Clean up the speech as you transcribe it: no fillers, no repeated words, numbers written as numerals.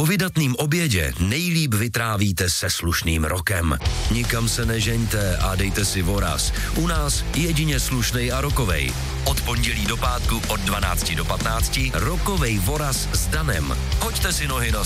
vydatným obědě nejlíp vytrávíte se slušným rokem. Nikam se nežeňte a dejte si voraz. U nás jedině slušnej a rokovej. Od pondělí do pátku od 12 do 15 rokovej voraz s Danem. Hoďte si nohy na